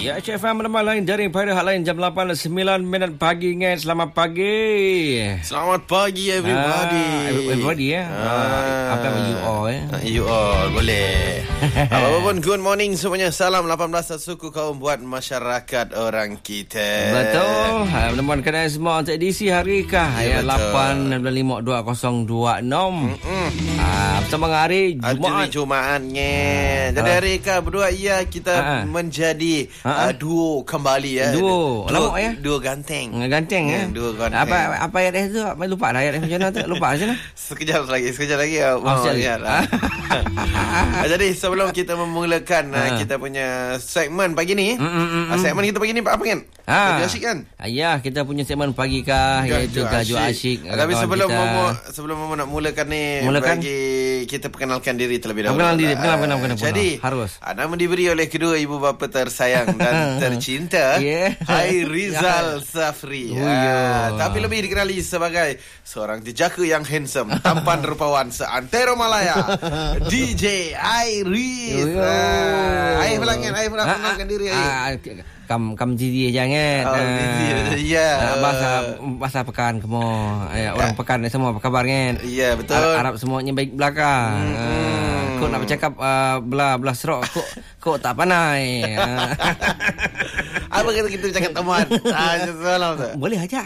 Ya, HFM menempat lain daripada hal lain jam 8:09 pagi ngah. Selamat pagi. Selamat pagi everybody. Everybody ya. Apa you all You all boleh. Apa pun good morning semuanya. Salam 18 suku kaum buat masyarakat orang kita. Betul. Menempat kena semua untuk edisi hari kah ya, 8.52026. Bersama hari Jumaat. Jumaatnya. Jadi hari kah berdua kita menjadi duo kembali ya. Duo lama ya. Duo ganteng. Ganteng ya. Duo ganteng. Apa ayat tu? Lupa dah ayat macam mana tu? Lupa macam mana? Sekejap lagi ya. Jadi sebelum kita memulakan kita punya segmen pagi ni, segmen kita pagi ni apa kan? Gajo Asyik kan? Ya, kita punya segmen pagi kah iaitu Gajo Asyik. Tapi sebelum nak mulakan ni, bagi kita perkenalkan diri terlebih dahulu. Perkenalkan. Jadi harus. Nama diberi oleh kedua ibu bapa tersayang dan tercinta, Airizal Safri. Tapi lebih dikenali sebagai seorang jejaka yang handsome, tampan rupawan seantero Malaya, DJ Airis. Ai perkenalkan diri. Kam diri jangan. Bahasa pekan kamu. Orang pekan ni semua apa kabar kan? Ya, betul. Arab semuanya baik belakang. Kau nak bercakap belah serok kok tak pandai. Apa kata kita bercakap teman? Boleh aja.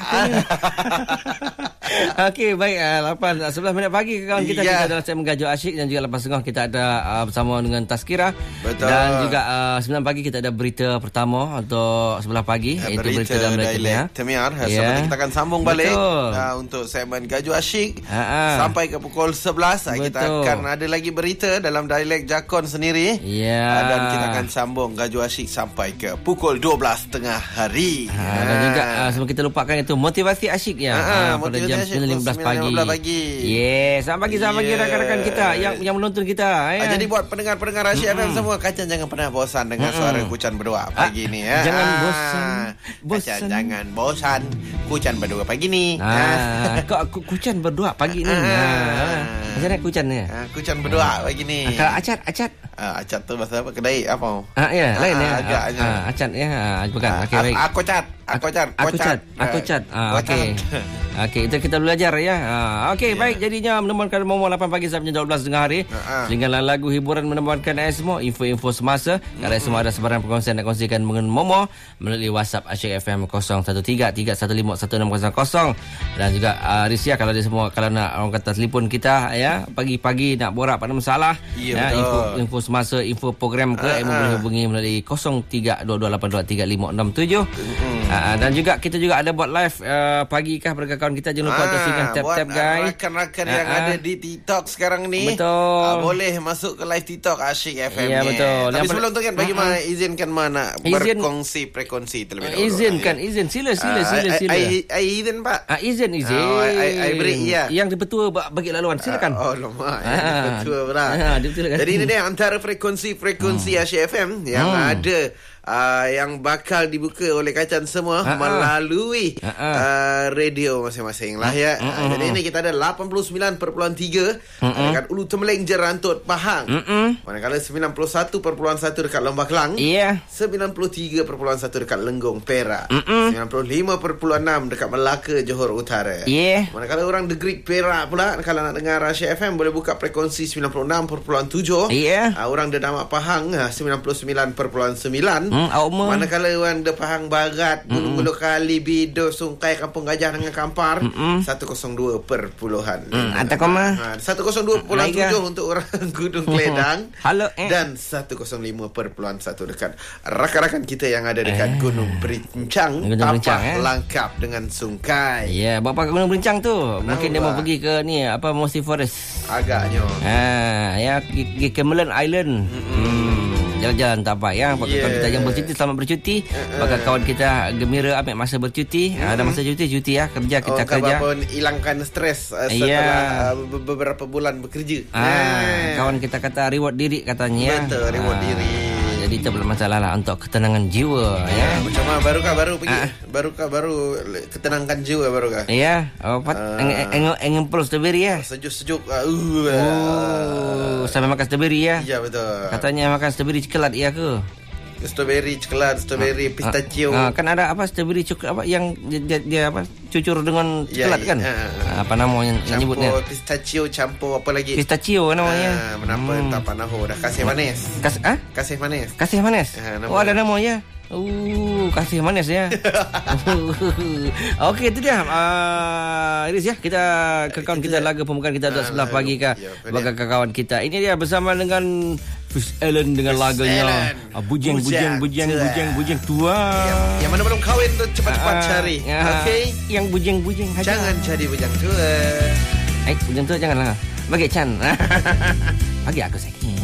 Okey, baik. 11 minit pagi kawan kita dalam segmen Gajo Asyik, dan juga lepas tengah kita ada bersama dengan Tazkirah. Betul. Dan juga 9 pagi kita ada berita pertama untuk sebelah pagi, iaitu berita dalam dialek Temiar. Sebentar kita akan sambung balik untuk segmen Gajo Asyik sampai ke pukul 11. Kita akan ada lagi berita dalam dialek Jakon sendiri. Dan kita akan sambung Gajo Asyik sampai ke pukul 12.30 hari. Dan juga sebelum kita lupakan itu motivasi asyik ya. Pada jam 9.15 pagi. Selamat pagi rakan-rakan kita yang menonton kita. Jadi buat pendengar-pendengar Asyik FM semua, Kacan jangan pernah bosan dengan suara Kucan berdua pagi ni ya. Jangan bosan. Jangan bosan Kucan berdua pagi ni. Kucan berdua pagi ni. Macam mana Kucan ni? Kucan berdua pagi ni. Acat. Acat tu bahasa apa? Kedai apa? Lain ya. Agaknya. Acat ya. Bukan. Okey, baik. Aku cat. Okey, itu kita belajar ya. Okey, baik. Jadinya menemukan Momo 8 pagi sampai 12 tengah hari. Dengan lagu hiburan menemukan semua, info-info semasa. Kalau semua ada sebarang perkongsian nak kongsikan dengan Momo melalui WhatsApp Asyik FM 0133151600. Dan juga Risia kalau dia semua, kalau nak orang kata telefon kita ya, pagi-pagi nak borak pada masalah info semasa, info program ke, boleh hubungi melalui 0322823567. Dan juga kita juga ada buat live pagi kah pada kawan kita. Jangan lupa tersingkan tap-tap guys. Rakan-rakan yang ada di TikTok sekarang ni, betul, boleh masuk ke live TikTok Asyik FM ni. Ya, betul. Tapi sebelum tu kan bagi mana izinkan mana berkongsi frekuensi terlebih dahulu. Izin sila. Izin Pak. Izin. I beri Yang dipetua bagi laluan silakan. Betul pula. Jadi ini dia antara frekuensi Asyik FM yang ada yang bakal dibuka oleh Kacan semua melalui radio masing-masing lah ya. Jadi ini kita ada 89.3 dekat Ulu Temeleng Jerantut Pahang. Manakala 91.1 dekat Lembah Kelang. 93.1 dekat Lenggong Perak. 95.6 dekat Melaka Johor Utara. Manakala orang Negeri Perak pula, kalau nak dengar Asyik FM boleh buka frekuensi 96.7. Orang Dedamak Pahang 99.9. Manakala orang de Pahang Barat, Gunung Buloh Kali, Bido, Sungkai, Kampung Gajah dengan Kampar 102.6. 102.7 untuk orang Gunung Keledang. Dan 105.1 dekat rakan-rakan kita yang ada dekat Gunung Berincang. Tapak Langkap dengan Sungkai. Bapak ke Gunung Berincang tu mungkin dia mau pergi ke ni apa, Mossy Forest agaknya. Pergi ke Kemelan Island. Jalan-jalan tak apa ya. Kawan kita yang bercuti, selamat bercuti. Bagi kawan kita gembira ambil masa bercuti. Ada masa cuti ya. Kerja kita kerja. Pun hilangkan stres setelah beberapa bulan bekerja. Kawan kita kata reward diri katanya. Betul, reward diri. Jadi itu belum masalah lah untuk ketenangan jiwa ya. Macam mana baru pergi? Baru ketenangan jiwa barukah? Ya. Engem pulau strawberry ya. Sejuk-sejuk. Sampai makan strawberry ya. Ya betul. Katanya makan strawberry cikelat ya ke? Strawberry coklat, strawberry pistachio. Kan ada apa strawberry coklat apa yang dia apa cucur dengan coklat kan? Apa namanya yang nyebutnya? Pistachio campur apa lagi? Pistachio namanya. Kenapa tak panaho dah kasih manis. Kasih manis. Kasih manis. Ada namanya. Kasih manis ya. Okey, itu dia. Iris ya, kita ke kawan kita lagu pembukaan kita untuk sebelah pagi ke bagi kawan kita. Ini dia bersama dengan Fish Ellen dengan lagunya bujang tua. Yang mana belum kahwin tu cepat-cepat cari. Okey, yang bujang aja. Jangan cari bujang tua. Bujang tua janganlah. Bagi Chan. Bagi aku sakit.